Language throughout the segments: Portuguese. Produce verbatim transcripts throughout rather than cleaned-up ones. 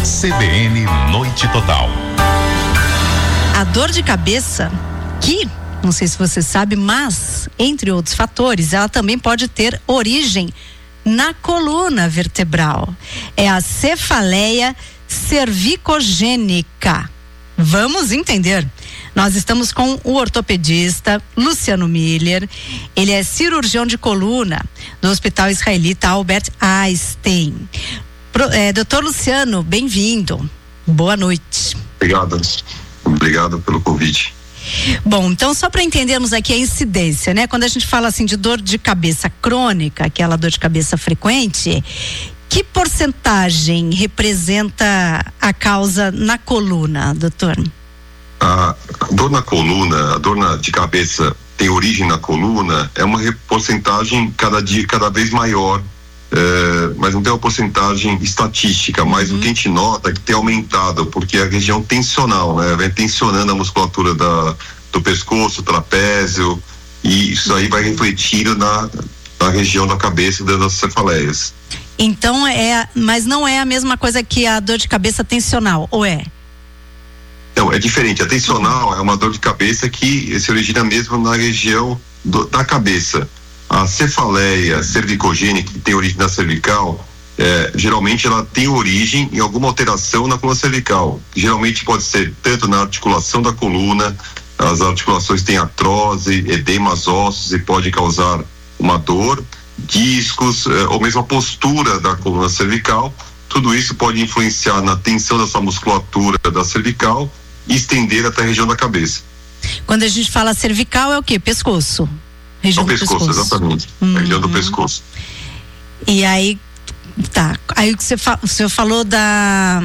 C B N Noite Total. A dor de cabeça, que, não sei se você sabe, mas, entre outros fatores, ela também pode ter origem na coluna vertebral. É a cefaleia cervicogênica. Vamos entender. Nós estamos com o ortopedista Luciano Miller. Ele é cirurgião de coluna do Hospital Israelita Albert Einstein. Pro, é, doutor Luciano, bem-vindo. Boa noite. Obrigado. Obrigado pelo convite. Bom, então só para entendermos aqui a incidência, né? Quando a gente fala assim de dor de cabeça crônica, aquela dor de cabeça frequente, que porcentagem representa a causa na coluna, doutor? A dor na coluna, a dor na, de cabeça tem origem na coluna, é uma porcentagem cada dia, cada vez maior, é, mas não tem uma porcentagem estatística, mas uhum. o que a gente nota é que tem aumentado, porque a região tensional, né? Vem tensionando a musculatura da, do pescoço, trapézio, e isso aí vai refletir na, na região da cabeça e das cefaleias. Então é, mas não é a mesma coisa que a dor de cabeça tensional, ou é? Não, é diferente. A tensional é uma dor de cabeça que se origina mesmo na região do, da cabeça. A cefaleia cervicogênica, que tem origem na cervical, é, geralmente ela tem origem em alguma alteração na coluna cervical. Geralmente pode ser tanto na articulação da coluna, as articulações têm artrose, edemas ósseos e pode causar uma dor, discos, é, ou mesmo a postura da coluna cervical. Tudo isso pode influenciar na tensão dessa musculatura da cervical e estender até a região da cabeça. Quando a gente fala cervical é o quê? Pescoço. Região é o do pescoço, pescoço. Exatamente. Uhum. A região do pescoço. E aí, tá. Aí o que você fa- o senhor falou da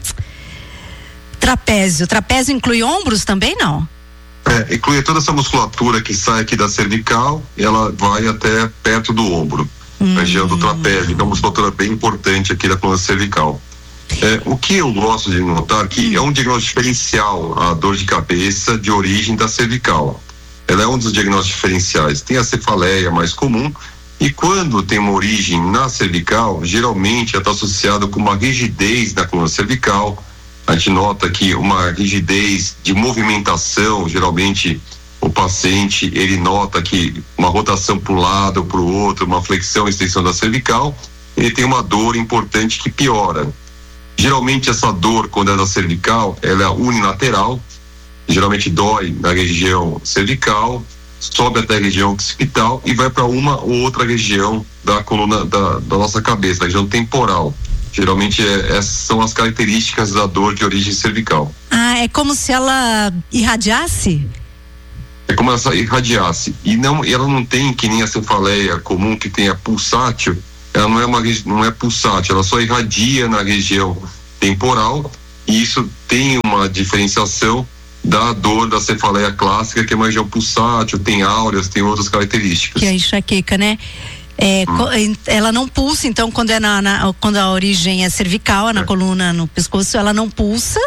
trapézio. Trapézio inclui ombros também, não? É, inclui toda essa musculatura que sai aqui da cervical e ela vai até perto do ombro. Hum. A região do trapézio, que é uma musculatura bem importante aqui da coluna cervical. É, o que eu gosto de notar que é um diagnóstico diferencial a dor de cabeça de origem da cervical. Ela é um dos diagnósticos diferenciais. Tem a cefaleia mais comum e quando tem uma origem na cervical, geralmente ela está associada com uma rigidez na coluna cervical. A gente nota que uma rigidez de movimentação, geralmente o paciente ele nota que uma rotação para um lado ou para o outro, uma flexão e extensão da cervical, ele tem uma dor importante que piora. Geralmente essa dor, quando é da cervical, ela é unilateral, geralmente dói na região cervical, sobe até a região occipital e vai para uma ou outra região da coluna da, da nossa cabeça, a região temporal. Geralmente é, essas são as características da dor de origem cervical. Ah, é como se ela irradiasse? É como ela irradiasse. E não, ela não tem que nem a cefaleia comum que tem a pulsátil, ela não é uma não é pulsátil, ela só irradia na região temporal e isso tem uma diferenciação da dor da cefaleia clássica, que é uma região pulsátil, tem áureas, tem outras características. Que é a enxaqueca, né? É, hum. Ela não pulsa, então quando, é na, na, quando a origem é cervical, é na é. coluna, no pescoço, ela não pulsa,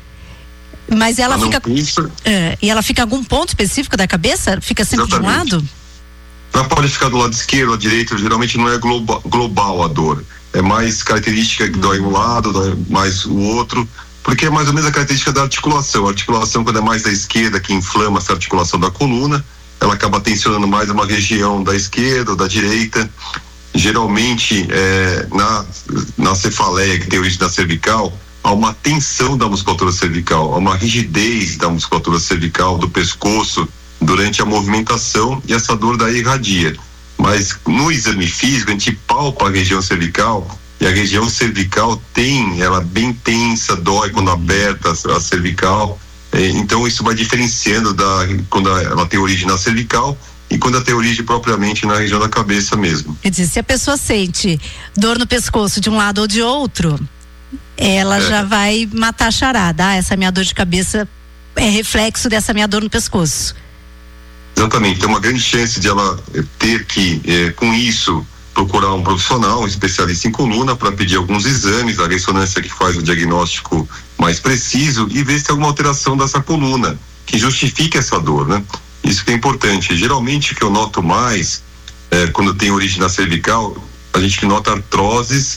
mas ela, ela fica é, e ela fica em algum ponto específico da cabeça? Fica sempre Exatamente. de um lado? Ela pode ficar do lado esquerdo ou direito, geralmente não é global, global a dor, é mais característica que hum. dói um lado, dói mais o outro, porque é mais ou menos a característica da articulação. A articulação, quando é mais da esquerda, que inflama essa articulação da coluna, ela acaba tensionando mais uma região da esquerda ou da direita. Geralmente, é, na, na cefaleia, que tem origem na cervical, há uma tensão da musculatura cervical, há uma rigidez da musculatura cervical, do pescoço, durante a movimentação, e essa dor daí irradia. Mas no exame físico, a gente palpa a região cervical, e a região cervical tem, ela bem tensa, dói quando aberta a cervical. Então isso vai diferenciando da, quando ela tem origem na cervical e quando ela tem origem propriamente na região da cabeça mesmo. Quer dizer, se a pessoa sente dor no pescoço de um lado ou de outro, ela é. já vai matar a charada. Ah, essa minha dor de cabeça é reflexo dessa minha dor no pescoço. Exatamente, tem uma grande chance de ela ter que, eh, com isso, procurar um profissional, um especialista em coluna, para pedir alguns exames, a ressonância que faz o diagnóstico mais preciso e ver se tem alguma alteração dessa coluna que justifique essa dor, né? Isso que é importante. Geralmente o que eu noto mais é, quando tem origem na cervical, a gente que nota artroses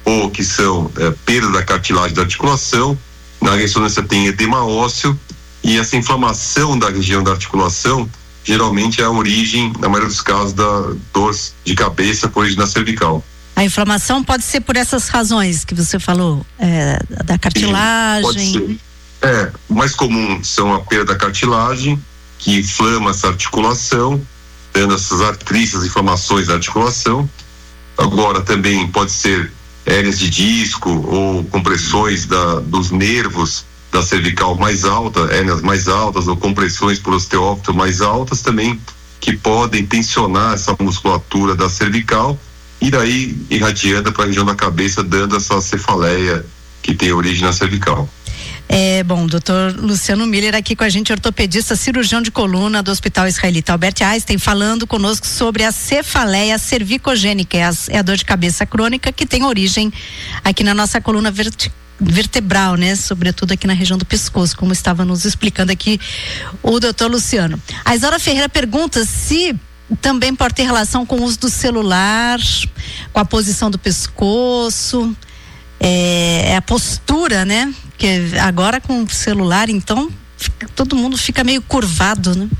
ou que são é, perda da cartilagem da articulação. Na ressonância tem edema ósseo, e essa inflamação da região da articulação geralmente é a origem, na maioria dos casos, da dor de cabeça por origem da cervical. A inflamação pode ser por essas razões que você falou, é, da cartilagem. Sim, pode ser. É, o mais comum são a perda da cartilagem, que inflama essa articulação, dando essas artrites, inflamações da articulação. Agora também pode ser hérnias de disco ou compressões da, dos nervos da cervical mais alta, hérnias mais altas ou compressões por osteófito mais altas também, que podem tensionar essa musculatura da cervical e daí irradiando para a região da cabeça, dando essa cefaleia que tem origem na cervical. É, bom, doutor Luciano Miller aqui com a gente, ortopedista, cirurgião de coluna do Hospital Israelita Albert Einstein, falando conosco sobre a cefaleia cervicogênica, é a, é a dor de cabeça crônica que tem origem aqui na nossa coluna vertical, vertebral, né? Sobretudo aqui na região do pescoço, como estava nos explicando aqui o doutor Luciano. A Isaura Ferreira pergunta se também pode ter relação com o uso do celular, com a posição do pescoço, é, é a postura, né? Que agora com o celular, então, fica, todo mundo fica meio curvado, né?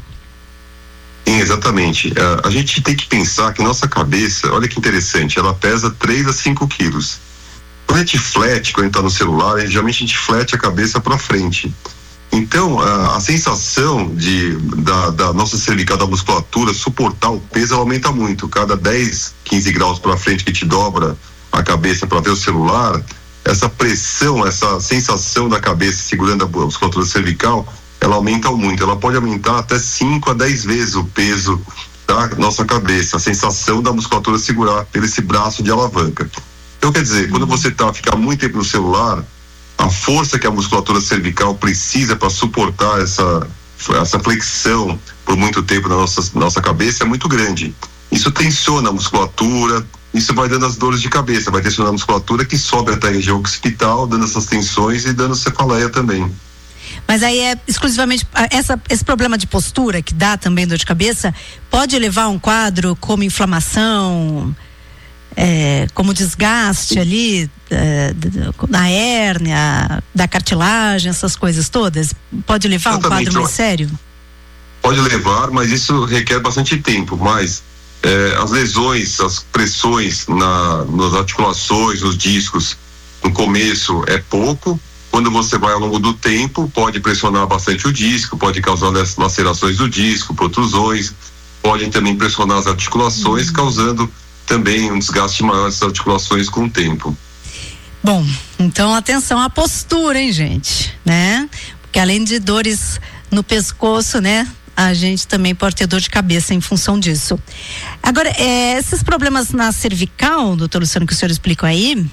Sim, exatamente. A, a gente tem que pensar que nossa cabeça, olha que interessante, ela pesa três a cinco quilos. Quando a gente flete, quando a gente está no celular, geralmente a gente flete a cabeça para frente. Então, a, a sensação de, da, da nossa cervical, da musculatura, suportar o peso, ela aumenta muito. Cada dez, quinze graus para frente que te dobra a cabeça para ver o celular, essa pressão, essa sensação da cabeça segurando a musculatura cervical, ela aumenta muito. Ela pode aumentar até cinco a dez vezes o peso da nossa cabeça, a sensação da musculatura segurar pelo esse braço de alavanca. Então, quer dizer, quando você tá, fica muito tempo no celular, a força que a musculatura cervical precisa para suportar essa, essa flexão por muito tempo na nossa, nossa cabeça é muito grande. Isso tensiona a musculatura, isso vai dando as dores de cabeça, vai tensionar a musculatura que sobe até a região occipital, dando essas tensões e dando cefaleia também. Mas aí é exclusivamente essa, esse problema de postura que dá também dor de cabeça, pode levar a um quadro como inflamação, É, como desgaste ali é, na hérnia, da cartilagem, essas coisas todas, pode levar a um quadro mais sério? Pode levar, mas isso requer bastante tempo, mas é, as lesões, as pressões na, nas articulações, nos discos, no começo é pouco, quando você vai ao longo do tempo, pode pressionar bastante o disco, pode causar lacerações do disco, protrusões, pode também pressionar as articulações, uhum. causando também um desgaste maior das articulações com o tempo. Bom, então atenção à postura, hein, gente, né? Porque além de dores no pescoço, né? A gente também pode ter dor de cabeça em função disso. Agora, é, esses problemas na cervical, doutor Luciano, que o senhor explicou aí,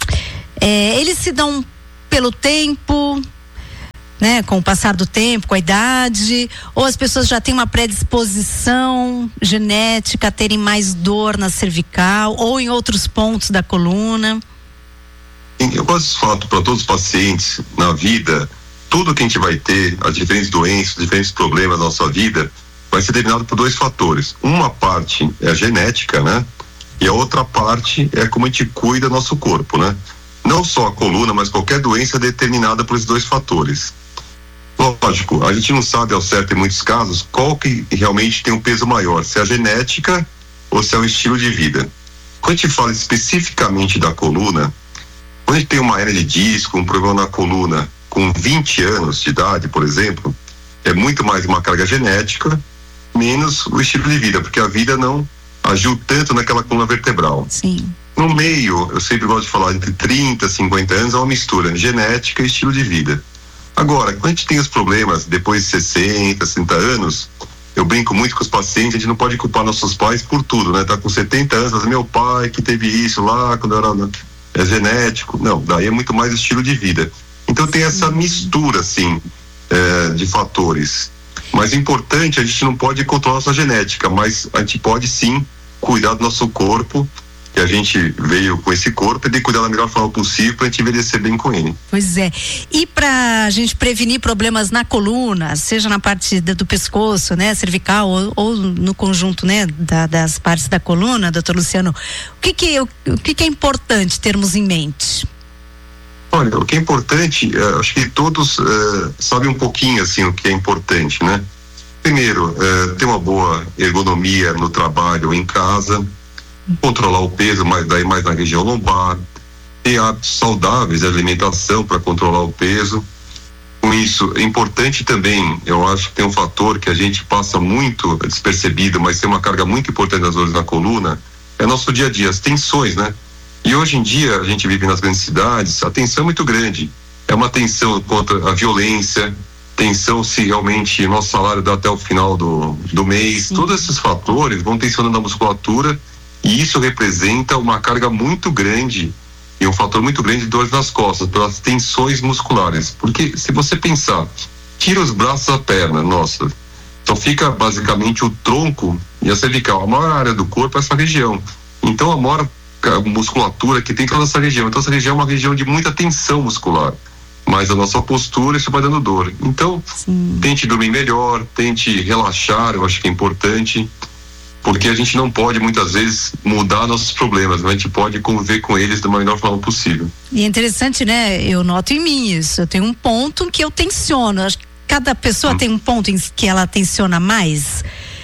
é, eles se dão pelo tempo, né, com o passar do tempo, com a idade, ou as pessoas já têm uma predisposição genética a terem mais dor na cervical ou em outros pontos da coluna? Eu gosto de falar para todos os pacientes na vida, tudo que a gente vai ter, as diferentes doenças, os diferentes problemas da nossa vida, vai ser determinado por dois fatores. Uma parte é a genética, né? E a outra parte é como a gente cuida do nosso corpo, né? Não só a coluna, mas qualquer doença é determinada por esses dois fatores. Lógico, a gente não sabe ao certo em muitos casos qual que realmente tem um peso maior, se é a genética ou se é o estilo de vida. Quando a gente fala especificamente da coluna, quando a gente tem uma hérnia de disco, um problema na coluna com vinte anos de idade, por exemplo, é muito mais uma carga genética, menos o estilo de vida, porque a vida não agiu tanto naquela coluna vertebral. Sim. No meio, eu sempre gosto de falar, entre trinta, cinquenta anos é uma mistura genética e estilo de vida. Agora, quando a gente tem os problemas depois de sessenta, sessenta anos, eu brinco muito com os pacientes, a gente não pode culpar nossos pais por tudo, né? Tá com setenta anos, mas meu pai que teve isso lá quando eu era é genético. Não, daí é muito mais o estilo de vida. Então tem essa mistura, assim, é, de fatores. Mas o importante, a gente não pode controlar a nossa genética, mas a gente pode sim cuidar do nosso corpo, que a gente veio com esse corpo e de cuidar da melhor forma possível para a gente envelhecer bem com ele. Pois é. E para a gente prevenir problemas na coluna, seja na parte do, do pescoço, né, cervical, ou, ou no conjunto, né, da, das partes da coluna, doutor Luciano, o que que, o, o que que é importante termos em mente? Olha, o que é importante, uh, acho que todos uh, sabem um pouquinho assim o que é importante, né? Primeiro, uh, ter uma boa ergonomia no trabalho ou em casa, controlar o peso, mas daí mais na região lombar, ter hábitos saudáveis de alimentação para controlar o peso. Com isso, é importante também, eu acho que tem um fator que a gente passa muito despercebido, mas tem uma carga muito importante das dores na coluna, é nosso dia a dia, as tensões, né? E hoje em dia, a gente vive nas grandes cidades, a tensão é muito grande. É uma tensão contra a violência, tensão se realmente nosso salário dá até o final do, do mês. Sim. Todos esses fatores vão tensionando a musculatura e isso representa uma carga muito grande e um fator muito grande de dores nas costas, pelas tensões musculares. Porque se você pensar, tira os braços da perna, nossa, então fica basicamente o tronco e a cervical. A maior área do corpo é essa região. Então a maior musculatura que tem toda essa região. Então essa região é uma região de muita tensão muscular. Mas a nossa postura, isso vai dando dor. Então, sim, tente dormir melhor, tente relaxar, eu acho que é importante, porque a gente não pode muitas vezes mudar nossos problemas, mas a gente pode conviver com eles da melhor forma possível. E é interessante, né? Eu noto em mim isso, eu tenho um ponto que eu tensiono, acho que cada pessoa hum. tem um ponto em que ela tensiona mais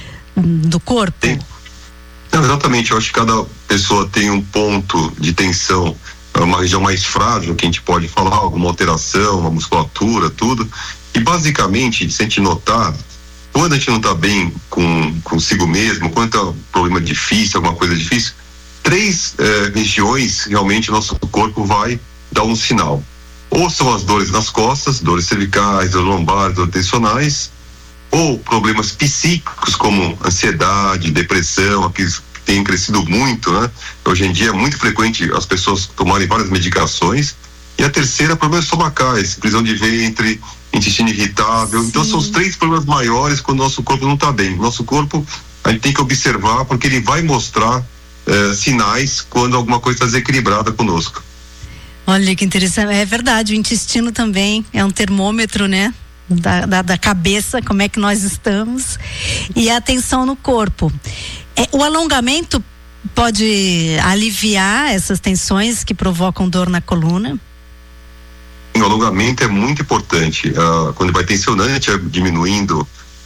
do corpo. Tem. Não, exatamente, eu acho que cada pessoa tem um ponto de tensão, uma região mais frágil, que a gente pode falar, alguma alteração, uma musculatura, tudo. E basicamente, se a gente notar, quando a gente não está bem com consigo mesmo, quando tá um problema difícil, alguma coisa difícil, três eh, regiões realmente o nosso corpo vai dar um sinal. Ou são as dores nas costas, dores cervicais, dores lombares, dores tensionais, ou problemas psíquicos como ansiedade, depressão, aqueles que têm crescido muito, né? Hoje em dia é muito frequente as pessoas tomarem várias medicações. E a terceira, problemas estomacais, prisão de ventre, intestino irritável. Sim. Então são os três problemas maiores quando o nosso corpo não está bem. Nosso corpo, a gente tem que observar porque ele vai mostrar eh, sinais quando alguma coisa está desequilibrada conosco. Olha que interessante, é verdade, o intestino também é um termômetro, né? Da, da, da cabeça, como é que nós estamos, e a tensão no corpo. É, o alongamento pode aliviar essas tensões que provocam dor na coluna? O alongamento é muito importante. Uh, quando vai tensionando, a gente vai diminuindo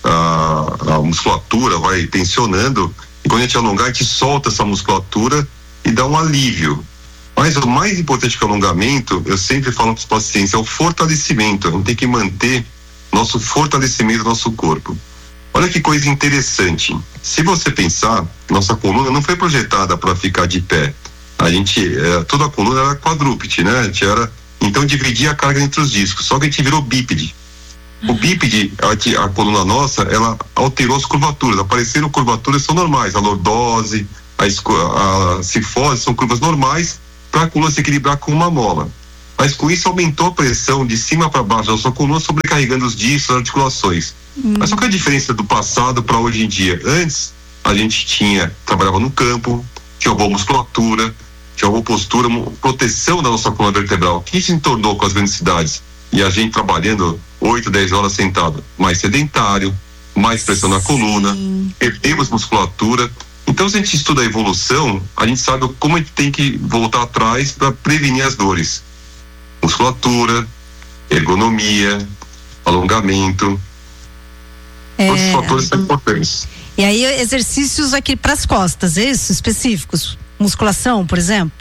uh, a musculatura, vai tensionando, e quando a gente alongar, a gente solta essa musculatura e dá um alívio. Mas o mais importante que o alongamento, eu sempre falo para os pacientes, é o fortalecimento. A gente tem que manter nosso fortalecimento do nosso corpo. Olha que coisa interessante. Se você pensar, nossa coluna não foi projetada para ficar de pé. A gente, eh, toda a coluna era quadrúpede, né? A gente era, então dividia a carga entre os discos, só que a gente virou bípede. O bípede, a, a coluna nossa, ela alterou as curvaturas, apareceram curvaturas que são normais, a lordose, a, a cifose, são curvas normais para a coluna se equilibrar com uma mola. Mas com isso aumentou a pressão de cima para baixo da sua coluna, sobrecarregando os discos, as articulações. Hum. Mas qual que é a diferença do passado para hoje em dia? Antes, a gente tinha, trabalhava no campo, tinha uma boa musculatura, tinha uma boa postura, uma proteção da nossa coluna vertebral. O que se tornou com as grandes cidades? E a gente trabalhando oito, dez horas sentado, mais sedentário, mais pressão na coluna, perdemos musculatura. Então, se a gente estuda a evolução, a gente sabe como a gente tem que voltar atrás para prevenir as dores. Musculatura, ergonomia, alongamento, é... todos os fatores são importantes. E aí, exercícios aqui para as costas, é isso? Específicos? Musculação, por exemplo?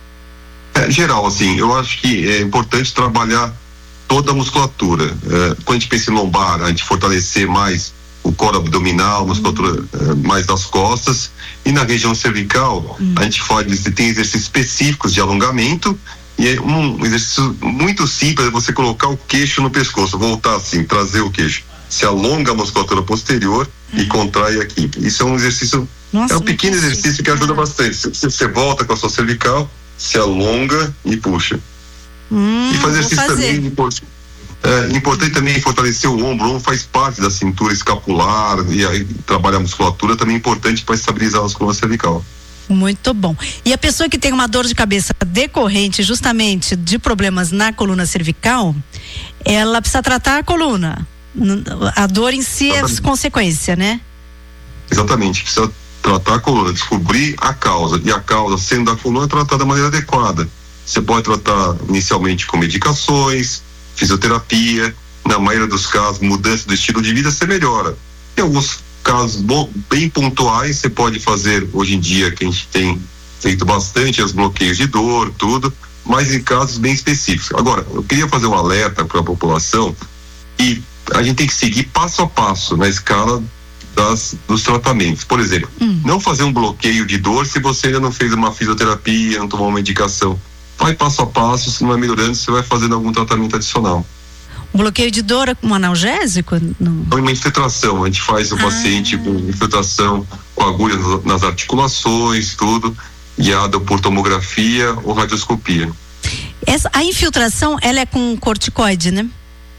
É, geral, assim, eu acho que é importante trabalhar toda a musculatura. É, quando a gente pensa em lombar, a gente fortalecer mais o core abdominal, musculatura uhum. é, mais das costas, e na região cervical, uhum. a gente faz, tem exercícios específicos de alongamento. E é um exercício muito simples, é você colocar o queixo no pescoço, voltar assim, trazer o queixo. Se alonga a musculatura posterior uhum. e contrai aqui. Isso é um exercício, Nossa, é um pequeno exercício que ajuda bastante. Você, você volta com a sua cervical, se alonga e puxa. Hum, e fazer exercício também importante. É importante também fortalecer o ombro. O ombro faz parte da cintura escapular, e aí trabalhar a musculatura também é importante para estabilizar a coluna cervical. Muito bom. E a pessoa que tem uma dor de cabeça decorrente justamente de problemas na coluna cervical, ela precisa tratar a coluna. A dor em si é consequência, né? Exatamente, precisa tratar a coluna, descobrir a causa. E a causa, sendo a coluna, tratada da maneira adequada. Você pode tratar inicialmente com medicações, fisioterapia. Na maioria dos casos, mudança do estilo de vida, você melhora. Em alguns casos bom, bem pontuais, você pode fazer, hoje em dia, que a gente tem feito bastante, os bloqueios de dor, tudo, mas em casos bem específicos. Agora, eu queria fazer um alerta para a população e a gente tem que seguir passo a passo na escala das, dos tratamentos. Por exemplo, hum. não fazer um bloqueio de dor se você ainda não fez uma fisioterapia, não tomou uma medicação. Vai passo a passo, se não vai melhorando, você vai fazendo algum tratamento adicional. Um bloqueio de dor com um analgésico? Não. Uma infiltração, a gente faz o ah. paciente com infiltração com agulha nas articulações, tudo, guiado por tomografia ou radioscopia. Essa, a infiltração, ela é com corticoide, né?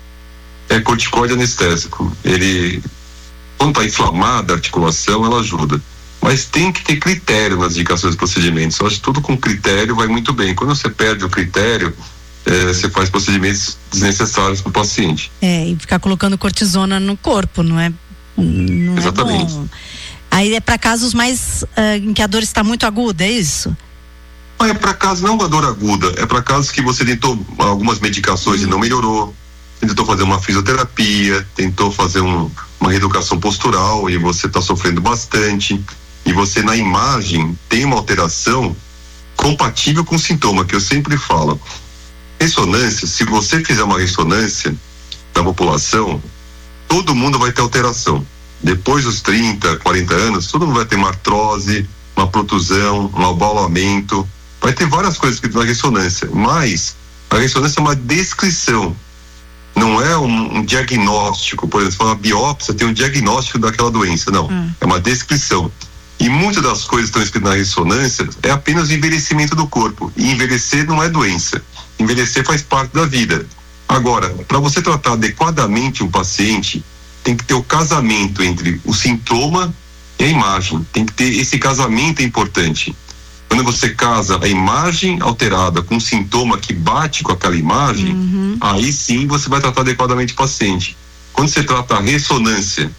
É corticoide anestésico. Ele, quando está inflamada a articulação, ela ajuda. Mas tem que ter critério nas indicações dos procedimentos. Eu acho que tudo com critério vai muito bem. Quando você perde o critério, é, você faz procedimentos desnecessários para o paciente. É, e ficar colocando cortisona no corpo, não é? Não Exatamente. É bom. Aí é para casos mais uh, em que a dor está muito aguda, é isso? Não, é para casos não da dor aguda, é para casos que você tentou algumas medicações hum. e não melhorou, tentou fazer uma fisioterapia, tentou fazer um, uma reeducação postural e você está sofrendo bastante, e você na imagem tem uma alteração compatível com o sintoma, que eu sempre falo. Ressonância, se você fizer uma ressonância da população, todo mundo vai ter alteração. Depois dos trinta, quarenta anos, todo mundo vai ter uma artrose, uma protusão, um abaulamento, vai ter várias coisas que na ressonância, mas a ressonância é uma descrição, não é um, um diagnóstico. Por exemplo, uma biópsia tem um diagnóstico daquela doença, não, hum. é uma descrição. E muitas das coisas que estão escritas na ressonância é apenas o envelhecimento do corpo, e envelhecer não é doença, envelhecer faz parte da vida. Agora, para você tratar adequadamente um paciente, tem que ter o casamento entre o sintoma e a imagem. Tem que ter esse casamento, é importante. Quando você casa a imagem alterada com um sintoma que bate com aquela imagem, uhum. aí sim você vai tratar adequadamente o paciente. Quando você trata a ressonância,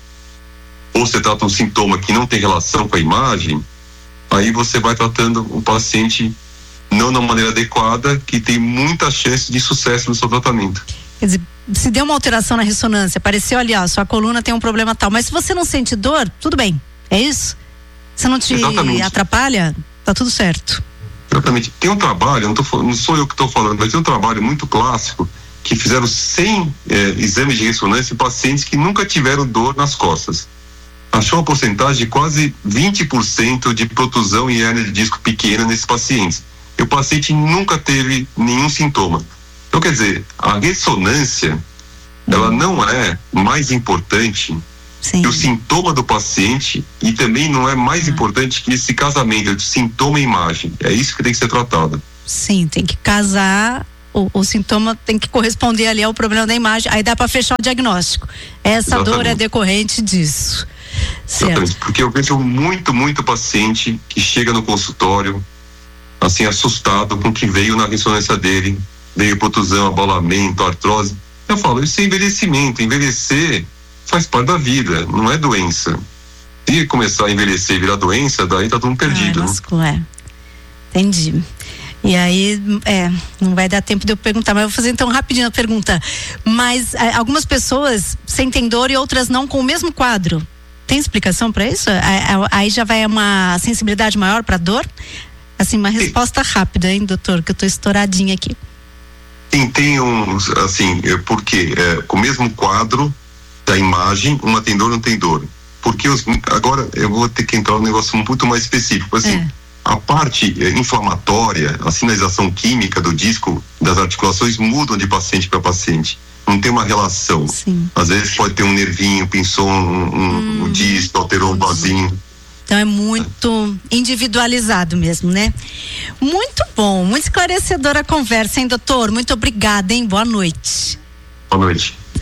ou você trata um sintoma que não tem relação com a imagem, aí você vai tratando o paciente não da maneira adequada, que tem muita chance de sucesso no seu tratamento. Quer dizer, se deu uma alteração na ressonância, apareceu ali, ó, sua coluna tem um problema tal, mas se você não sente dor, tudo bem, é isso? Se não te Exatamente. atrapalha, tá tudo certo. Exatamente. Tem um trabalho, não, tô, não sou eu que estou falando, mas tem um trabalho muito clássico, que fizeram cem eh, exames de ressonância em pacientes que nunca tiveram dor nas costas. Achou uma porcentagem de quase vinte por cento de protusão e hérnia de disco pequena nesses pacientes. E o paciente nunca teve nenhum sintoma. Então, quer dizer, a ressonância, ela não é mais importante Sim. que o sintoma do paciente, e também não é mais ah. importante que esse casamento de sintoma e imagem. É isso que tem que ser tratado. Sim, tem que casar, o, o sintoma tem que corresponder ali ao problema da imagem, aí dá para fechar o diagnóstico. Essa Exatamente. dor é decorrente disso. Exatamente, porque eu vejo muito, muito paciente que chega no consultório assim, assustado com o que veio na ressonância dele, veio protusão, abaulamento, artrose. Eu falo, isso é envelhecimento, envelhecer faz parte da vida, não é doença. Se começar a envelhecer e virar doença, daí tá tudo perdido. Ah, né? É. Entendi. E aí, é, não vai dar tempo de eu perguntar, mas eu vou fazer então rapidinho a pergunta. Mas é, algumas pessoas sentem dor e outras não com o mesmo quadro. Tem explicação para isso? Aí já vai uma sensibilidade maior para dor? Assim, uma resposta rápida, hein, doutor, que eu tô estouradinha aqui. Sim, tem um, assim, porque é, com o mesmo quadro da imagem, uma tem dor, não tem dor. Porque os, agora eu vou ter que entrar num negócio muito mais específico, assim, é. a parte é, inflamatória, a sinalização química do disco, das articulações mudam de paciente para paciente. Não tem uma relação. Sim. Às vezes pode ter um nervinho, pinçou um, um, hum, um disco, alterou um vasinho. Então é muito individualizado mesmo, né? Muito bom, muito esclarecedora a conversa, hein, doutor? Muito obrigada, hein? Boa noite. Boa noite.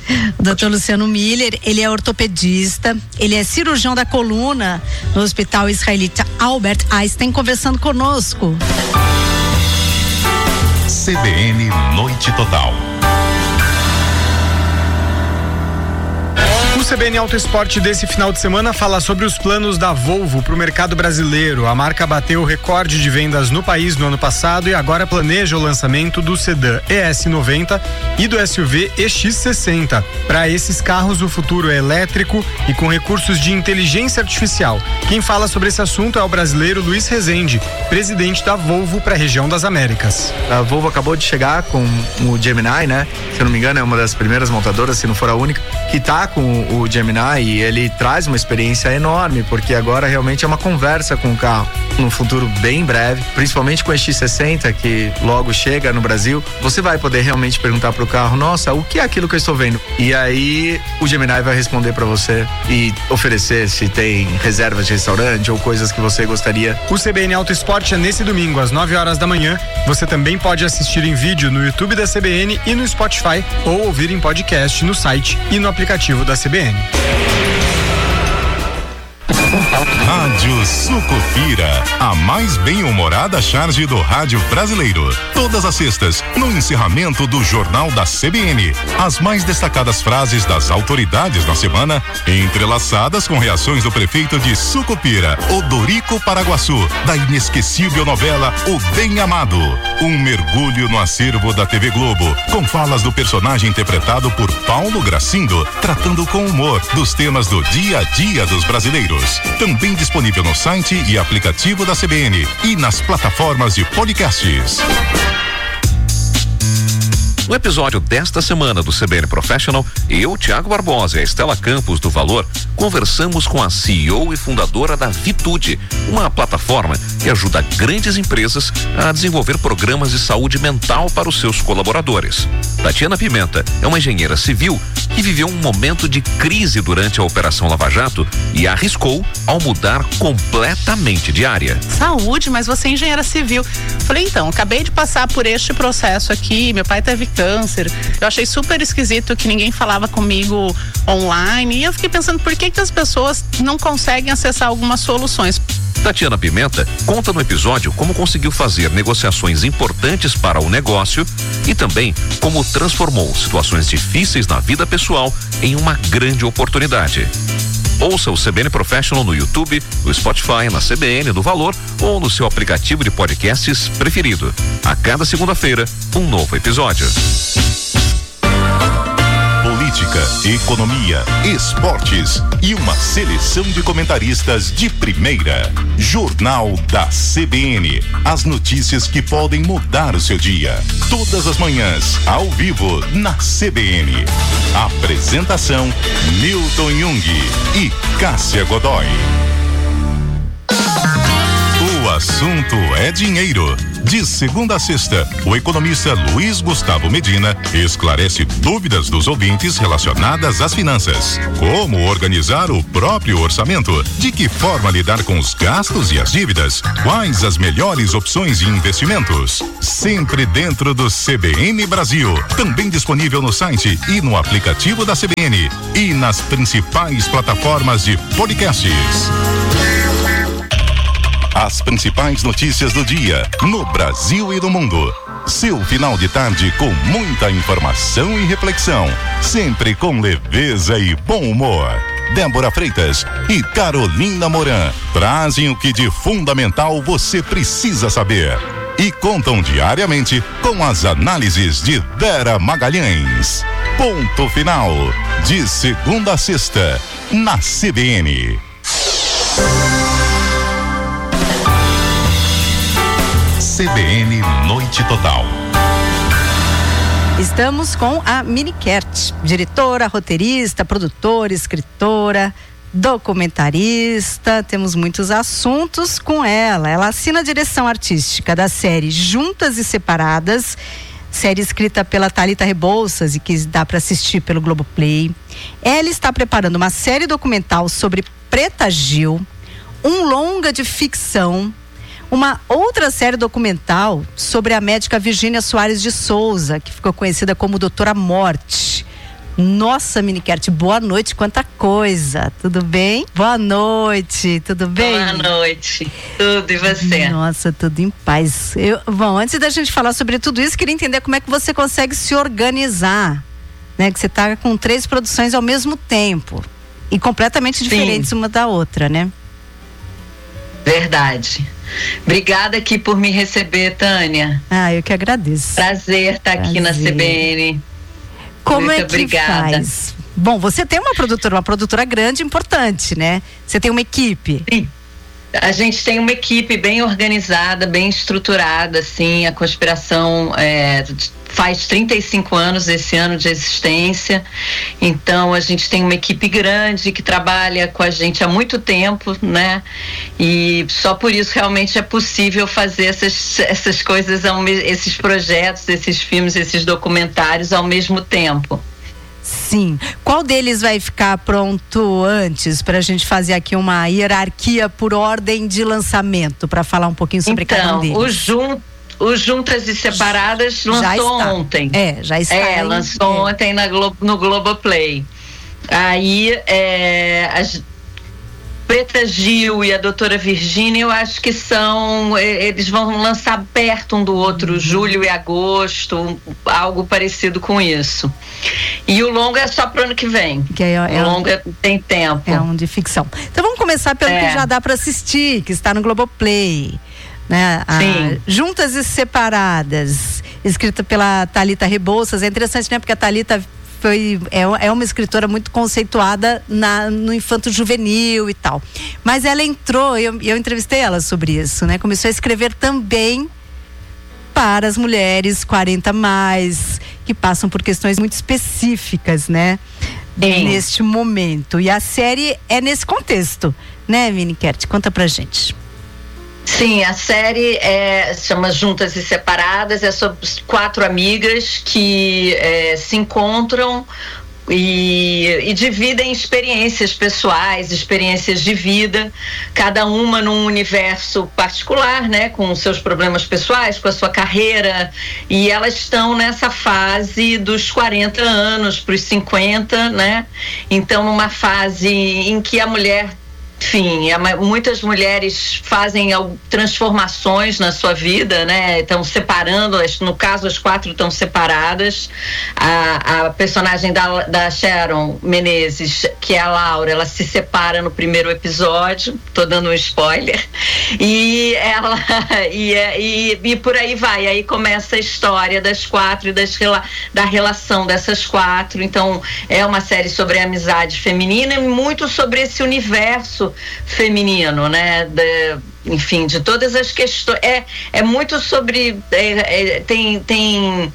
O doutor Luciano Miller, ele é ortopedista, ele é cirurgião da coluna no Hospital Israelita Albert Einstein, conversando conosco. C B N Noite Total. O C B N Auto Esporte desse final de semana fala sobre os planos da Volvo para o mercado brasileiro. A marca bateu o recorde de vendas no país no ano passado e agora planeja o lançamento do sedã E S noventa e do S U V E X sessenta. Para esses carros, o futuro é elétrico e com recursos de inteligência artificial. Quem fala sobre esse assunto é o brasileiro Luiz Rezende, presidente da Volvo para a região das Américas. A Volvo acabou de chegar com o Gemini, né? Se eu não me engano, é uma das primeiras montadoras, se não for a única, que está com o Gemini, e ele traz uma experiência enorme, porque agora realmente é uma conversa com o carro num futuro bem breve, principalmente com o E X sessenta, que logo chega no Brasil. Você vai poder realmente perguntar pro carro: nossa, o que é aquilo que eu estou vendo? E aí o Gemini vai responder para você e oferecer se tem reservas de restaurante ou coisas que você gostaria. O C B N Auto Esporte é nesse domingo às nove horas da manhã. Você também pode assistir em vídeo no YouTube da C B N e no Spotify, ou ouvir em podcast no site e no aplicativo da C B N. Rádio Sucupira, a mais bem-humorada charge do rádio brasileiro. Todas as sextas, no encerramento do Jornal da C B N. As mais destacadas frases das autoridades da semana, entrelaçadas com reações do prefeito de Sucupira, Odorico Paraguaçu, da inesquecível novela O Bem Amado. Um mergulho no acervo da T V Globo, com falas do personagem interpretado por Paulo Gracindo, tratando com humor dos temas do dia a dia dos brasileiros. Também disponível no site e aplicativo da C B N e nas plataformas de podcasts. No episódio desta semana do C B N Professional, eu, Thiago Barbosa e a Estela Campos do Valor, conversamos com a C E O e fundadora da Vitude, uma plataforma que ajuda grandes empresas a desenvolver programas de saúde mental para os seus colaboradores. Tatiana Pimenta é uma engenheira civil que viveu um momento de crise durante a Operação Lava Jato e arriscou ao mudar completamente de área. Saúde, mas você é engenheira civil. Falei, então, acabei de passar por este processo aqui, meu pai teve câncer. Eu achei super esquisito que ninguém falava comigo online e eu fiquei pensando por que que as pessoas não conseguem acessar algumas soluções. Tatiana Pimenta conta no episódio como conseguiu fazer negociações importantes para o negócio e também como transformou situações difíceis na vida pessoal em uma grande oportunidade. Ouça o C B N Professional no YouTube, no Spotify, na C B N do Valor ou no seu aplicativo de podcasts preferido. A cada segunda-feira, um novo episódio. Política, economia, esportes e uma seleção de comentaristas de primeira. Jornal da C B N. As notícias que podem mudar o seu dia. Todas as manhãs, ao vivo, na C B N. Apresentação: Milton Jung e Cássia Godoy. O assunto é dinheiro. De segunda a sexta, o economista Luiz Gustavo Medina esclarece dúvidas dos ouvintes relacionadas às finanças. Como organizar o próprio orçamento? De que forma lidar com os gastos e as dívidas? Quais as melhores opções de investimentos? Sempre dentro do C B N Brasil. Também disponível no site e no aplicativo da C B N e nas principais plataformas de podcasts. As principais notícias do dia, no Brasil e no mundo. Seu final de tarde com muita informação e reflexão. Sempre com leveza e bom humor. Débora Freitas e Carolina Moran trazem o que de fundamental você precisa saber. E contam diariamente com as análises de Vera Magalhães. Ponto final. De segunda a sexta, na C B N. C B N Noite Total. Estamos com a Mini Kert, diretora, roteirista, produtora, escritora, documentarista. Temos muitos assuntos com ela. Ela assina a direção artística da série Juntas e Separadas, série escrita pela Thalita Rebouças e que dá para assistir pelo Globoplay. Ela está preparando uma série documental sobre Preta Gil, um longa de ficção, uma outra série documental sobre a médica Virgínia Soares de Souza, que ficou conhecida como Doutora Morte. Nossa, Miniquete, boa noite, quanta coisa, tudo bem? Boa noite, tudo bem? Boa noite, tudo, e você? Nossa, tudo em paz. Eu, bom, antes da gente falar sobre tudo isso, queria entender como é que você consegue se organizar, né? Que você tá com três produções ao mesmo tempo e completamente diferentes Sim. uma da outra, né? Verdade. Obrigada aqui por me receber, Tânia. Ah, eu que agradeço. Prazer estar Prazer. aqui na C B N. Como Muito é que obrigada. faz? Bom, você tem uma produtora, uma produtora grande, importante, né? Você tem uma equipe. Sim. A gente tem uma equipe bem organizada, bem estruturada, assim. A Conspiração é, faz trinta e cinco anos esse ano de existência. Então, a gente tem uma equipe grande que trabalha com a gente há muito tempo, né? E só por isso realmente é possível fazer essas, essas coisas, esses projetos, esses filmes, esses documentários ao mesmo tempo. Sim. Qual deles vai ficar pronto antes, para a gente fazer aqui uma hierarquia por ordem de lançamento, para falar um pouquinho sobre então, cada um deles? O Jun, o Juntas e Separadas lançou ontem. É, já está. É, em, lançou é. ontem na Glo- no Globoplay. Aí, é, as Preta Gil e a Doutora Virgínia, eu acho que são, eles vão lançar perto um do outro, uhum. julho e agosto, algo parecido com isso. E o longa é só pro ano que vem. Que é, é o longa um, tem tempo. É um de ficção. Então vamos começar pelo é. que já dá para assistir, que está no Globoplay. Né? A Juntas e Separadas, escrita pela Thalita Rebouças. É interessante, né? Porque a Thalita foi, é, é uma escritora muito conceituada na, no infanto juvenil e tal. Mas ela entrou, eu, eu entrevistei ela sobre isso, né? Começou a escrever também para as mulheres quarenta mais, que passam por questões muito específicas, né? Sim. Neste momento. E a série é nesse contexto, né, Miniquete? Conta pra gente. Sim, a série é, se chama Juntas e Separadas, é sobre quatro amigas que é, se encontram e, e dividem experiências pessoais, experiências de vida, cada uma num universo particular, né, com seus problemas pessoais, com a sua carreira, e elas estão nessa fase dos quarenta anos para os cinquenta, né, então numa fase em que a mulher, enfim, muitas mulheres fazem transformações na sua vida, né? Estão separando, no caso as quatro estão separadas. A, a personagem da, da Sharon Menezes, que é a Laura, ela se separa no primeiro episódio, tô dando um spoiler, e ela e, e, e por aí vai, aí começa a história das quatro e das, da relação dessas quatro. Então é uma série sobre a amizade feminina e muito sobre esse universo feminino, né? De, enfim, de todas as questões. É, é muito sobre. É, é, tem. tem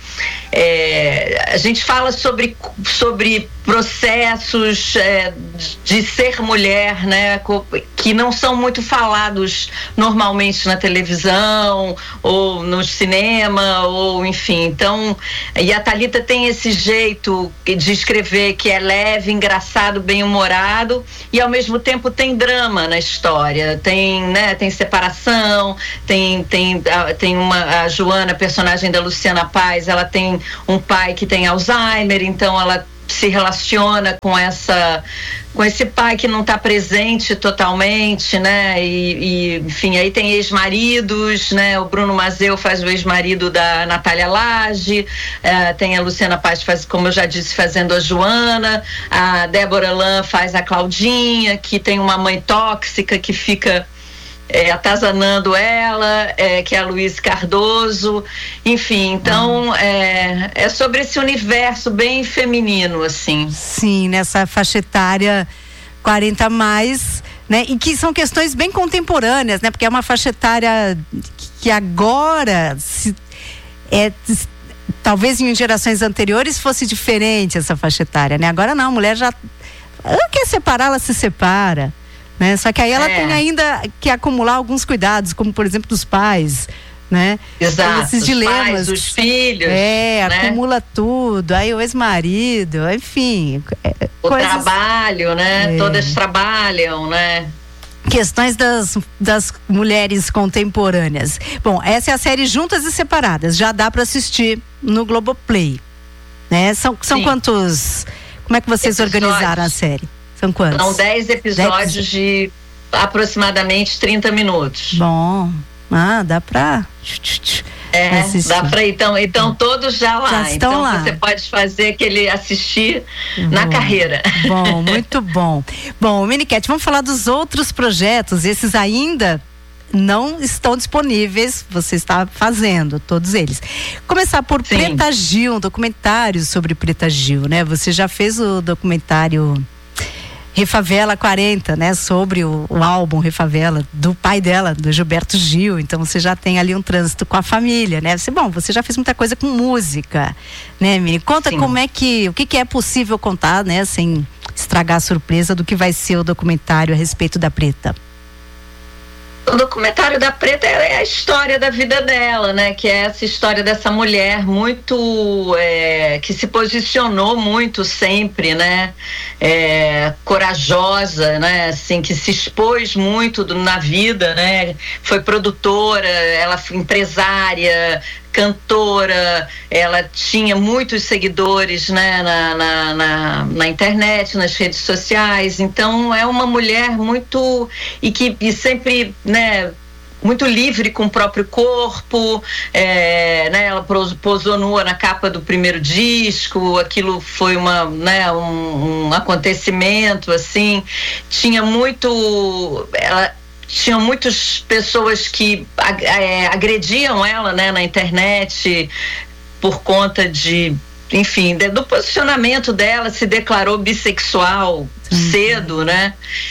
é, a gente fala sobre, sobre processos é, de ser mulher, né? Que não são muito falados normalmente na televisão, ou no cinema, ou enfim. Então, e a Thalita tem esse jeito de escrever que é leve, engraçado, bem-humorado, e ao mesmo tempo tem drama na história. Tem, né? Tem separação, tem, tem, tem uma, a Joana, personagem da Luciana Paz, ela tem um pai que tem Alzheimer, então ela se relaciona com essa com esse pai que não está presente totalmente, né? E, e enfim, aí tem ex-maridos, né? O Bruno Mazeu faz o ex-marido da Natália Lage, uh, tem a Luciana Paz, faz, como eu já disse, fazendo a Joana, a Débora Lan faz a Claudinha, que tem uma mãe tóxica que fica É, atazanando ela, é, que é a Luiz Cardoso, enfim, então ah. é, é sobre esse universo bem feminino, assim. Sim, nessa faixa etária quarenta mais, né, e que são questões bem contemporâneas, né, porque é uma faixa etária que agora se, é, talvez em gerações anteriores fosse diferente essa faixa etária, né, agora não, a mulher já ela quer separar, ela se separa. Né? Só que aí ela é. tem ainda que acumular alguns cuidados, como por exemplo dos pais, né? Exato, então, esses os dilemas, pais, os filhos. É, né? acumula tudo, aí o ex-marido, enfim. É, o coisas, trabalho, né? É. Todas trabalham, né? Questões das, das mulheres contemporâneas. Bom, essa é a série Juntas e Separadas, já dá para assistir no Globoplay, né? São, são quantos Como é que vocês episódios. organizaram a série? São quantos? São dez episódios dez... de aproximadamente trinta minutos. Bom, ah, dá pra... É, assistir. Dá pra ir. Então, então todos já lá. Já estão então lá. Você pode fazer aquele assistir bom, na carreira. Bom, muito bom. Bom, Minicat, vamos falar dos outros projetos. Esses ainda não estão disponíveis. Você está fazendo todos eles. Começar por Sim. Preta Gil, um documentário sobre Preta Gil, né? Você já fez o documentário Refavela quarenta, né? Sobre o, o álbum Refavela do pai dela, do Gilberto Gil. Então você já tem ali um trânsito com a família, né? Você, bom, você já fez muita coisa com música, né, Mini? Conta Sim. como é que, o que, que é possível contar, né? Sem estragar a surpresa do que vai ser o documentário a respeito da Preta. O documentário da Preta é a história da vida dela, né? Que é essa história dessa mulher muito é, que se posicionou muito sempre, né? É, corajosa, né? Assim, que se expôs muito do, na vida, né? Foi produtora, ela foi empresária, cantora, ela tinha muitos seguidores, né, na, na, na, na internet, nas redes sociais. Então é uma mulher muito e que e sempre, né, muito livre com o próprio corpo, é, né, ela posou nua na capa do primeiro disco, aquilo foi uma, né, um, um acontecimento, assim, tinha muito, ela tinham muitas pessoas que é, agrediam ela, né, na internet por conta de, enfim, de, do posicionamento dela, se declarou bissexual uhum. cedo, né?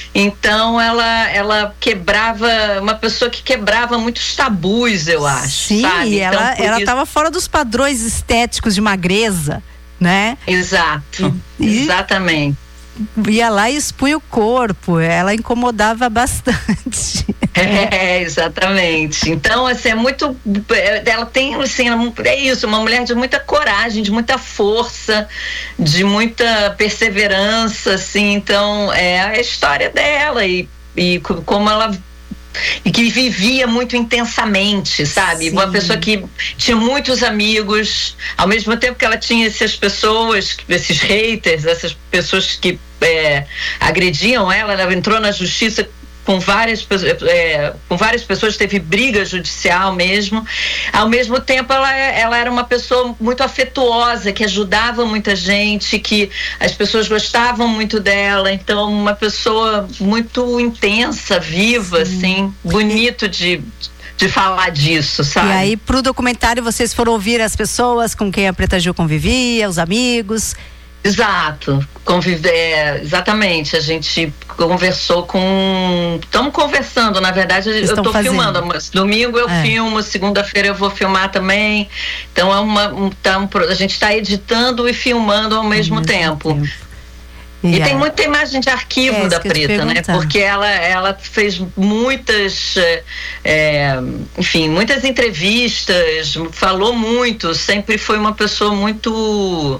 Então ela, ela quebrava, uma pessoa que quebrava muitos tabus, eu acho. Sim, sabe? Então, ela ela estava fora dos padrões estéticos de magreza, né? Exato, e, E... exatamente. ia lá e expunha o corpo, ela incomodava bastante. É, exatamente. Então, assim, é muito, ela tem, assim, é isso, uma mulher de muita coragem, de muita força, de muita perseverança, assim, então, é a história dela e, e como ela e que vivia muito intensamente, sabe? Sim. Uma pessoa que tinha muitos amigos, ao mesmo tempo que ela tinha essas pessoas, esses haters, essas pessoas que é, agrediam ela, ela entrou na justiça com várias, é, com várias pessoas, teve briga judicial mesmo. Ao mesmo tempo, ela, ela era uma pessoa muito afetuosa, que ajudava muita gente, que as pessoas gostavam muito dela. Então, uma pessoa muito intensa, viva, Sim. assim, bonito de... de falar disso, sabe? E aí, pro documentário, vocês foram ouvir as pessoas com quem a Preta Gil convivia, os amigos? Exato, conviver, exatamente, a gente conversou com, estamos conversando, na verdade eu estou filmando, mas domingo eu é. filmo, segunda-feira eu vou filmar também, então é uma, um, tá um, a gente está editando e filmando ao mesmo, ao mesmo tempo. tempo. E é. tem muita imagem de arquivo é, da Preta, né? Porque ela, ela fez muitas, é, enfim, muitas entrevistas, falou muito, sempre foi uma pessoa muito...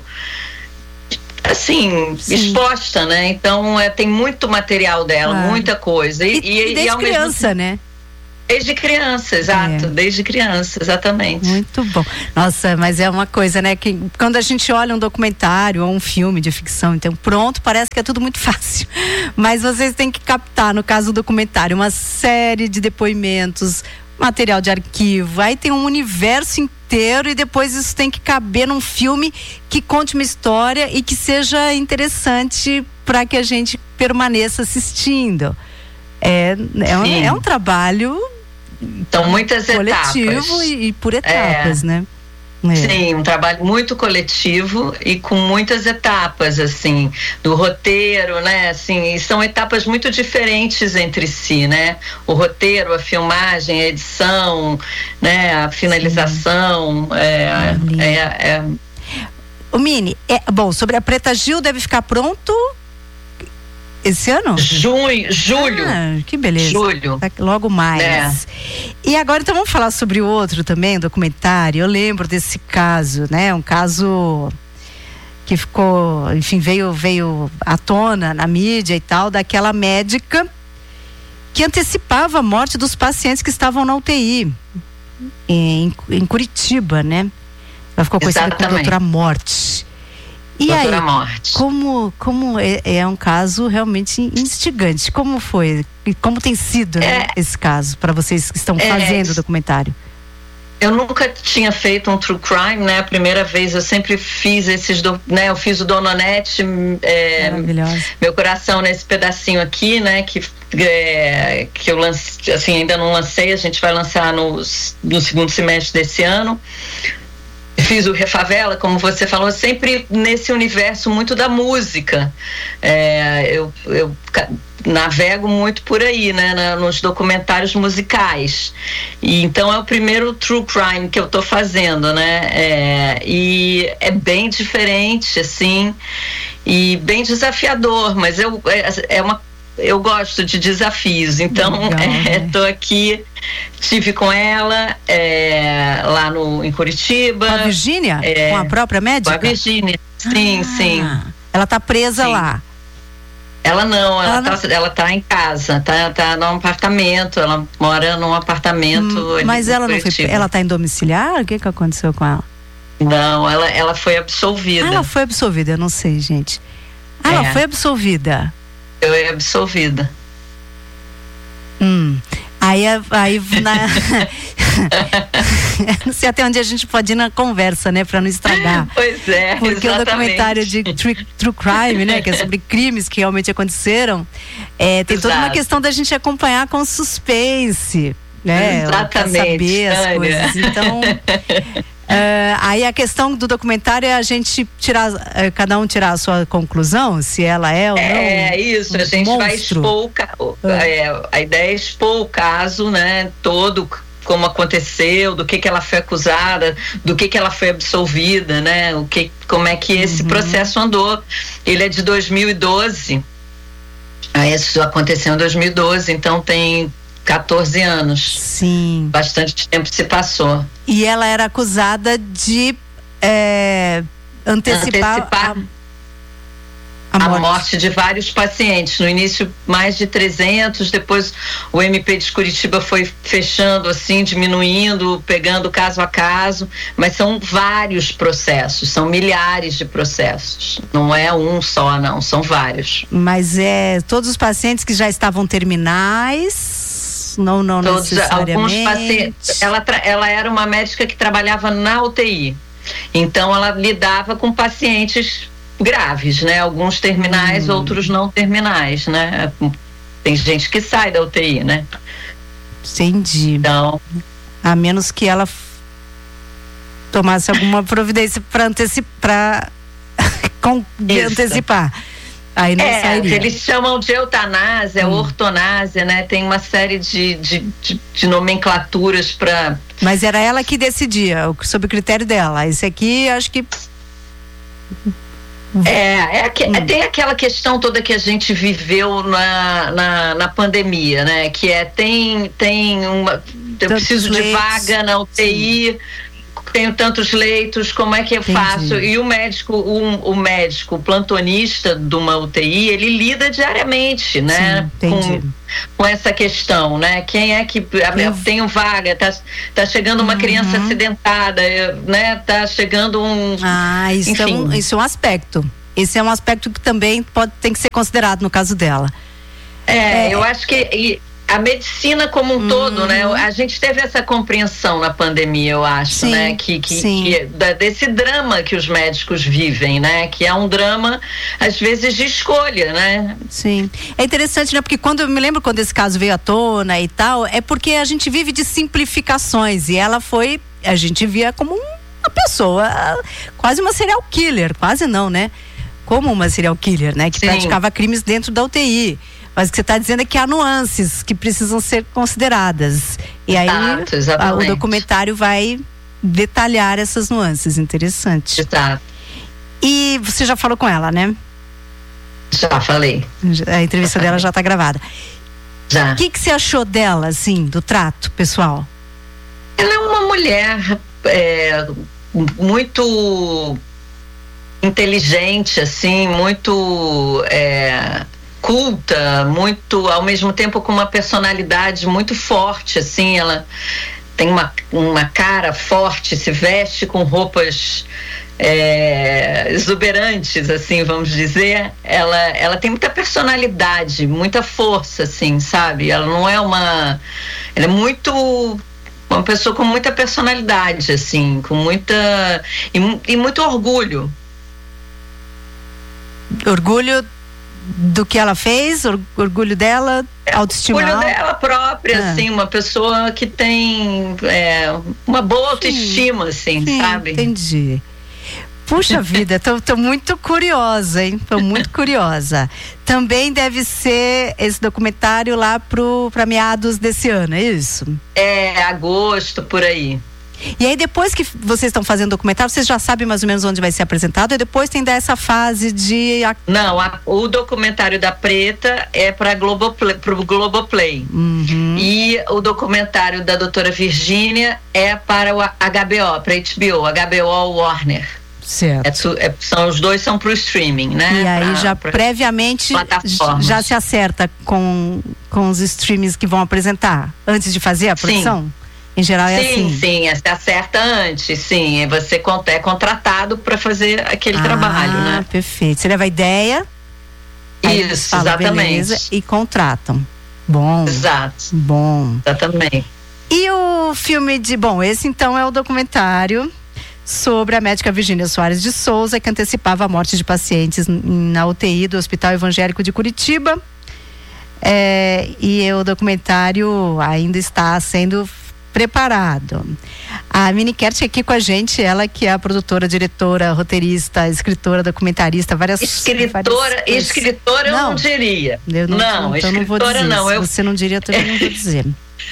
assim, Sim. exposta, né? Então é, tem muito material dela, ah. muita coisa. E, e, e desde e criança, mesmo... né? Desde criança, exato, é. desde criança, exatamente. Muito bom. Nossa, mas é uma coisa, né, que quando a gente olha um documentário ou um filme de ficção, então pronto, parece que é tudo muito fácil. Mas vocês têm que captar, no caso do documentário, uma série de depoimentos, material de arquivo, aí tem um universo inteiro e depois isso tem que caber num filme que conte uma história e que seja interessante para que a gente permaneça assistindo. É, é, um, é um trabalho então, muitas coletivo etapas. E, e por etapas, é. né? É. Sim, um trabalho muito coletivo e com muitas etapas, assim, do roteiro, né, assim, e são etapas muito diferentes entre si, né, o roteiro, a filmagem, a edição, né, a finalização, Sim. é, é, é... O Mini, é, bom, sobre a Preta Gil deve ficar pronto esse ano? Junho, julho. Ah, que beleza. Julho. Logo mais. É. E agora então vamos falar sobre o outro também, documentário. Eu lembro desse caso, né? Um caso que ficou, enfim, veio, veio à tona na mídia e tal, daquela médica que antecipava a morte dos pacientes que estavam na U T I em, em Curitiba, né? Ela ficou conhecida como doutora Morte. E Doutora aí, Morte. como, como é, é um caso realmente instigante, como foi e como tem sido, né, É, esse caso para vocês que estão é, fazendo o documentário? Eu nunca tinha feito um true crime, né? A primeira vez eu sempre fiz esses, do, né? Eu fiz o Dona Onete, é, meu coração nesse pedacinho aqui, né? Que, é, que eu lancei, assim, ainda não lancei, a gente vai lançar no, no segundo semestre desse ano. Fiz o Refavela, como você falou, sempre nesse universo muito da música. É, eu, eu navego muito por aí, né, na, nos documentários musicais. E então é o primeiro true crime que eu tô fazendo, né? É, e é bem diferente, assim, e bem desafiador, mas eu, é, é uma eu gosto de desafios, então Legal, é, né? tô aqui, estive com ela é, lá no, em Curitiba. Com a Virgínia? É, com a própria médica? Com a Virgínia, sim, ah, sim. Ela tá presa sim. lá? Ela não, ela, ela tá, não... ela tá em casa, tá, tá num apartamento, ela mora num apartamento. Hum, mas ela não foi, ela tá em domiciliar? O que que aconteceu com ela? Não, ela, ela foi absolvida. Ah, ela foi absolvida, eu não sei, gente. Ah, É. ela foi absolvida. Eu é absolvida. Hum. Aí, aí na... não sei até onde a gente pode ir na conversa, né, pra não estragar. Pois é, porque exatamente. o documentário de true, true crime, né, que é sobre crimes que realmente aconteceram, é, tem toda uma Exato. questão da gente acompanhar com suspense, né, pra Exatamente, saber as Tânia. coisas. Então, Uh, aí a questão do documentário é a gente tirar, uh, cada um tirar a sua conclusão, se ela é ou não. É isso, a gente monstro. vai expor o ca... Ah. é, a ideia é expor o caso, né, todo, como aconteceu, do que que ela foi acusada, do que que ela foi absolvida, né, o que, como é que esse Uhum. processo andou. Ele é de dois mil e doze, aí isso aconteceu em dois mil e doze, então tem quatorze anos. Sim. Bastante tempo se passou. E ela era acusada de é, antecipar, Antecipar a, a, a morte. morte de vários pacientes. No início, mais de trezentos, depois o M P de Curitiba foi fechando, assim, diminuindo, pegando caso a caso, mas são vários processos, são milhares de processos. Não é um só, não, são vários. Mas é todos os pacientes que já estavam terminais. Não, não Todos, necessariamente. alguns pacientes. Ela, tra- ela era uma médica que trabalhava na U T I. Então ela lidava com pacientes graves, né? Alguns terminais, hum. outros não terminais, né? Tem gente que sai da U T I, né? Entendi. Então, a menos que ela f- tomasse alguma providência para antecipar, com, de Isso. antecipar. Aí não é, sairia. eles chamam de eutanásia, Hum. ortonásia, né? Tem uma série de, de, de, de nomenclaturas para. Mas era ela que decidia, o- sob o critério dela. Esse aqui, acho que. É, é, aque- Hum. tem aquela questão toda que a gente viveu na, na, na pandemia, né? Que é, tem, tem uma. Eu Tantos preciso de leitos. vaga na U T I, tenho tantos leitos, como é que eu Entendi. faço? E o médico, um, o médico plantonista de uma U T I, ele lida diariamente, né? Sim, entendi. Com, com essa questão, né? Quem é que eu tenho vaga? Tá, tá chegando uma Uhum. criança acidentada, eu- né? Tá chegando um. Ah, isso é, um, Enfim. isso é um aspecto. Esse é um aspecto que também pode, tem que ser considerado no caso dela. É, É. eu acho que e a medicina como um Uhum. todo, né? A gente teve essa compreensão na pandemia, eu acho, Sim, né? Que, que, sim. que da- desse drama que os médicos vivem, né? Que é um drama, às vezes, de escolha, né? Sim. É interessante, né? Porque quando eu me lembro quando esse caso veio à tona e tal, é porque a gente vive de simplificações e ela foi, a gente via como uma pessoa, quase uma serial killer, quase não, né? Como uma serial killer, né? Que Sim. praticava crimes dentro da U T I. Mas o que você está dizendo é que há nuances que precisam ser consideradas. E aí Exato, a- o exatamente. documentário vai detalhar essas nuances. Interessante. Exato. E você já falou com ela, né? Já falei. A entrevista dela já está gravada. Já. O que, que você achou dela, assim, do trato pessoal? Ela é uma mulher é, muito inteligente, assim, muito é, culta, muito, ao mesmo tempo com uma personalidade muito forte, assim, ela tem uma, uma cara forte, se veste com roupas é, exuberantes, assim, vamos dizer, ela, ela tem muita personalidade, muita força, assim, sabe? Ela não é uma... Ela é muito... Uma pessoa com muita personalidade, assim, com muita... E, e muito orgulho. Orgulho do que ela fez? Orgulho dela? Autoestima? Orgulho dela própria, ah. assim, uma pessoa que tem é, uma boa autoestima, sim, assim, sim, sabe? Entendi. Puxa vida, tô, tô muito curiosa, hein? Tô muito curiosa. Também deve ser esse documentário lá pro, pra meados desse ano, é isso? É, agosto, por aí. E aí depois que vocês estão fazendo documentário, vocês já sabem mais ou menos onde vai ser apresentado e depois tem dessa fase de... Não, a, o documentário da Preta é para Globoplay, pro Globoplay. Uhum. E o documentário da doutora Virgínia é para o H B O, para H B O, H B O Warner. Certo. É, é, são, os dois são pro streaming, né? E aí pra, já pra previamente já se acerta com, com os streams que vão apresentar antes de fazer a produção? Sim. Em geral é sim, assim? Sim, sim, se acerta antes, sim. Você é contratado para fazer aquele ah, trabalho, né? Perfeito. Você leva a ideia, isso, falam, exatamente. Beleza, e contratam. Bom. Exato. Bom. Exatamente. E o filme de... Bom, esse então é o documentário sobre a médica Virgínia Soares de Souza, que antecipava a morte de pacientes na U T I do Hospital Evangélico de Curitiba. É, e o documentário ainda está sendo preparado. A Minikert aqui com a gente, ela que é a produtora, diretora, roteirista, escritora, documentarista, várias... Escritora, várias... escritora não, eu não diria. Eu não, não, então não vou dizer. Não, eu... Se você não diria, eu também não vou dizer.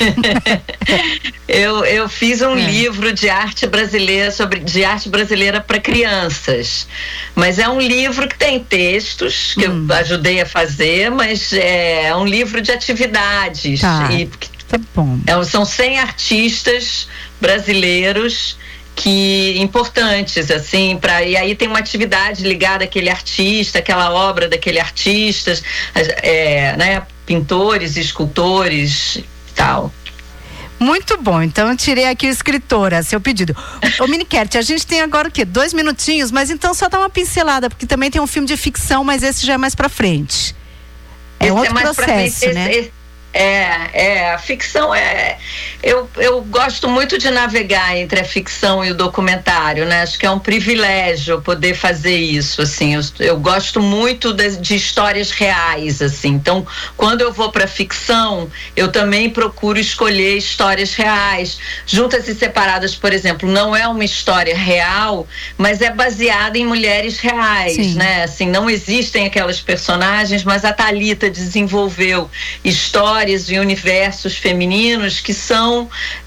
eu, eu fiz um é. livro de arte brasileira sobre de arte brasileira para crianças, mas é um livro que tem textos que hum. eu ajudei a fazer, mas é um livro de atividades. Tá. E Tá bom. É, são cem artistas brasileiros que importantes, assim, para e aí tem uma atividade ligada àquele artista, aquela obra daquele artista, é, né, pintores, escultores e tal. Muito bom, então eu tirei aqui o escritora, seu pedido. Ô Minikert, a gente tem agora o quê? Dois minutinhos, mas então só dá uma pincelada, porque também tem um filme de ficção, mas esse já é mais pra frente. É esse outro é mais processo, pra frente, né? Esse, esse... É, é, a ficção é... Eu, eu gosto muito de navegar entre a ficção e o documentário, né? Acho que é um privilégio poder fazer isso, assim. Eu, eu gosto muito de, de histórias reais, assim. Então, quando eu vou para ficção, eu também procuro escolher histórias reais. Juntas e Separadas, por exemplo, não é uma história real, mas é baseada em mulheres reais, Sim. né? Assim, não existem aquelas personagens, mas a Thalita desenvolveu histórias e universos femininos que são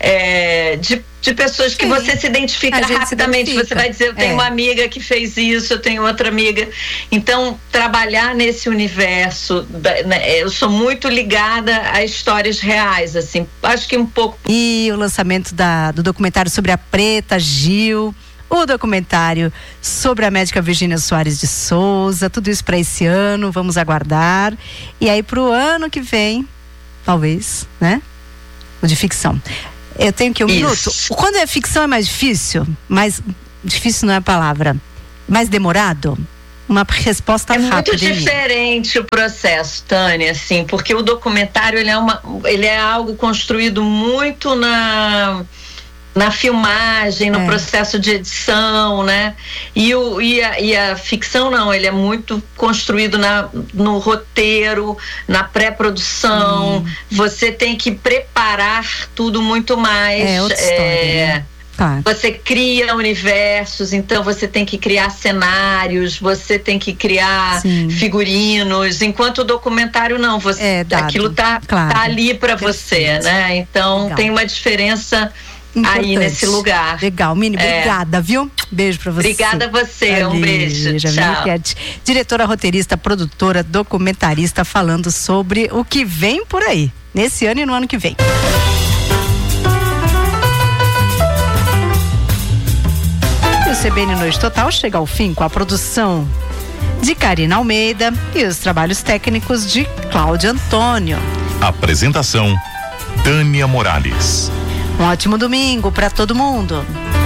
é, de, de pessoas que Sim. você se identifica rapidamente. Se identifica. Você vai dizer, eu tenho é. uma amiga que fez isso, eu tenho outra amiga. Então, trabalhar nesse universo, né, eu sou muito ligada a histórias reais, assim, acho que um pouco. E o lançamento da, do documentário sobre a Preta Gil, o documentário sobre a médica Virgínia Soares de Souza, tudo isso para esse ano, vamos aguardar. E aí pro ano que vem, talvez, né? O de ficção. Eu tenho que um Isso. minuto. Quando é ficção é mais difícil, mais difícil não é a palavra, mais demorado? Uma resposta é rápida. É muito diferente o processo, Tânia, assim, porque o documentário ele é uma, ele é algo construído muito na na filmagem, no é. processo de edição, né? E, o, e, a, e a ficção não, ele é muito construído na, no roteiro, na pré-produção. Hum. Você tem que preparar tudo muito mais. É outra história, é, né? Tá. Você cria universos, então você tem que criar cenários, você tem que criar Sim. figurinos, enquanto o documentário não, você, é, dado. aquilo tá, claro. tá ali para você, né? Então Legal. tem uma diferença Importante. aí nesse lugar. Legal, Mini, é. obrigada, viu? Beijo pra você. Obrigada a você, Valeu, um beijo. Tchau. Diretora, roteirista, produtora, documentarista, falando sobre o que vem por aí, nesse ano e no ano que vem. E o C B N Noite Total chega ao fim com a produção de Karina Almeida e os trabalhos técnicos de Cláudio Antônio. Apresentação, Tânia Morales. Um ótimo domingo para todo mundo.